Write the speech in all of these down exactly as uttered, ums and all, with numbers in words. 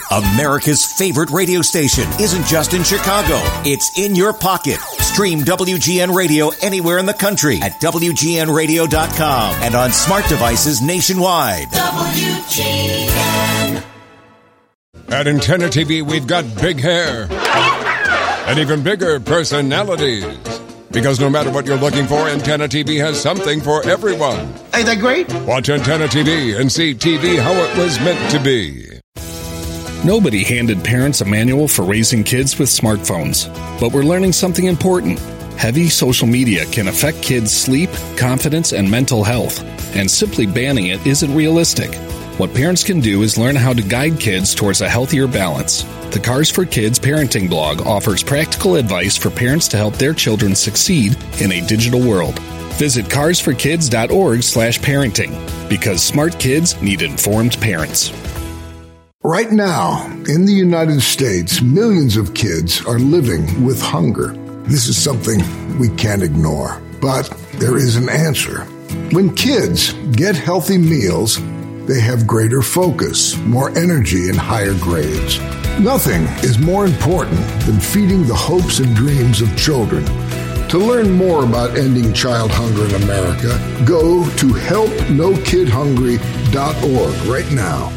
America's favorite radio station isn't just in Chicago. It's in your pocket. Stream W G N Radio anywhere in the country at W G N radio dot com and on smart devices nationwide. W G N. At Antenna T V, we've got big hair and even bigger personalities. Because no matter what you're looking for, Antenna T V has something for everyone. Ain't that great? Watch Antenna T V and see T V how it was meant to be. Nobody handed parents a manual for raising kids with smartphones. But we're learning something important. Heavy social media can affect kids' sleep, confidence, and mental health. And simply banning it isn't realistic. What parents can do is learn how to guide kids towards a healthier balance. The Cars for Kids parenting blog offers practical advice for parents to help their children succeed in a digital world. Visit cars for kids dot org slash parenting, because smart kids need informed parents. Right now, in the United States, millions of kids are living with hunger. This is something we can't ignore, but there is an answer. When kids get healthy meals, they have greater focus, more energy, and higher grades. Nothing is more important than feeding the hopes and dreams of children. To learn more about ending child hunger in America, go to help no kid hungry dot org right now.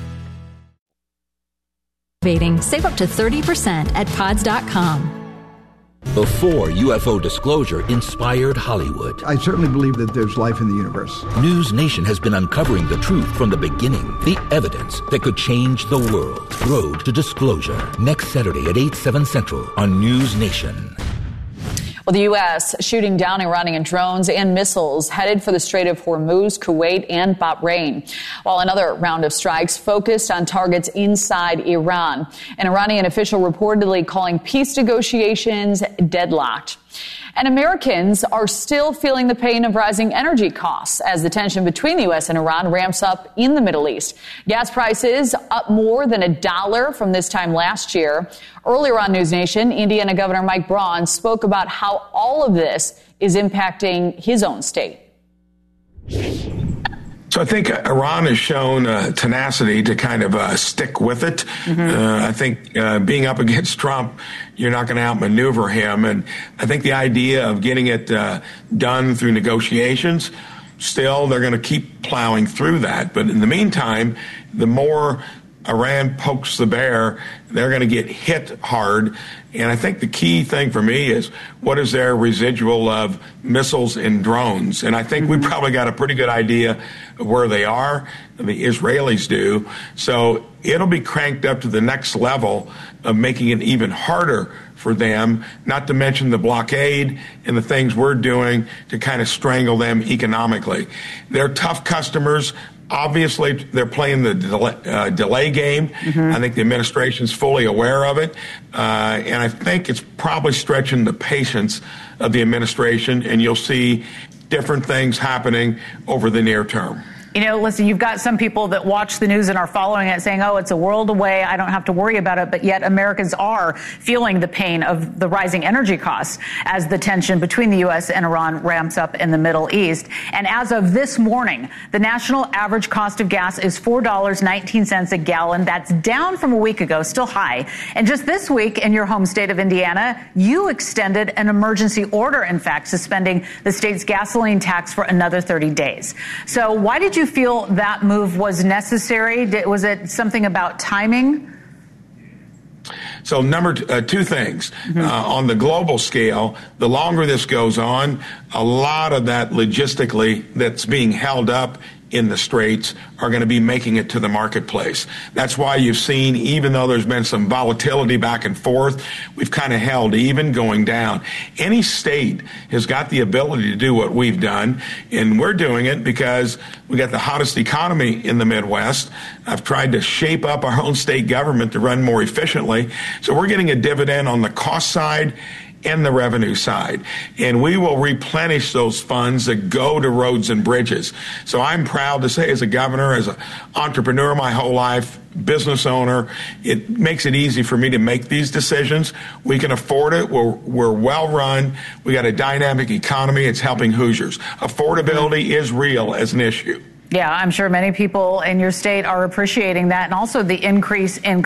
Save up to thirty percent at pods dot com. Before U F O disclosure inspired Hollywood. I certainly believe that there's life in the universe. News Nation has been uncovering the truth from the beginning. The evidence that could change the world. Road to Disclosure. Next Saturday at eight, seven Central on News Nation. Well, the U S shooting down Iranian drones and missiles headed for the Strait of Hormuz, Kuwait, and Bahrain, while another round of strikes focused on targets inside Iran. An Iranian official reportedly calling peace negotiations deadlocked. And Americans are still feeling the pain of rising energy costs as the tension between the U S and Iran ramps up in the Middle East. Gas prices up more than a dollar from this time last year. Earlier on News Nation, Indiana Governor Mike Braun spoke about how all of this is impacting his own state. So I think Iran has shown uh, tenacity to kind of uh, stick with it. Mm-hmm. Uh, I think uh, being up against Trump, you're not going to outmaneuver him. And I think the idea of getting it uh, done through negotiations, still they're going to keep plowing through that. But in the meantime, the more Iran pokes the bear, they're going to get hit hard. And I think the key thing for me is what is their residual of missiles and drones? And I think we probably got a pretty good idea of where they are. The Israelis do. So it'll be cranked up to the next level of making it even harder for them, not to mention the blockade and the things we're doing to kind of strangle them economically. They're tough customers. Obviously, they're playing the delay, uh, delay game. Mm-hmm. I think the administration's fully aware of it. Uh, and I think it's probably stretching the patience of the administration, and you'll see different things happening over the near term. You know, listen, you've got some people that watch the news and are following it saying, oh, it's a world away, I don't have to worry about it. But yet Americans are feeling the pain of the rising energy costs as the tension between the U S and Iran ramps up in the Middle East. And as of this morning, the national average cost of gas is four dollars and nineteen cents a gallon. That's down from a week ago, still high. And just this week in your home state of Indiana, you extended an emergency order, in fact, suspending the state's gasoline tax for another thirty days. So why did you feel that move was necessary? Was it something about timing? So number t- uh, two things. Mm-hmm. Uh, on the global scale, the longer this goes on, a lot of that logistically that's being held up in the straits are going to be making it to the marketplace. That's why you've seen, even though there's been some volatility back and forth, we've kind of held even going down. Any state has got the ability to do what we've done, and we're doing it because we got the hottest economy in the Midwest. I've tried to shape up our own state government to run more efficiently. So we're getting a dividend on the cost side and the revenue side. And we will replenish those funds that go to roads and bridges. So I'm proud to say, as a governor, as an entrepreneur my whole life, business owner, it makes it easy for me to make these decisions. We can afford it. We're, we're well run. We got a dynamic economy. It's helping Hoosiers. Affordability is real as an issue. Yeah, I'm sure many people in your state are appreciating that, and also the increase in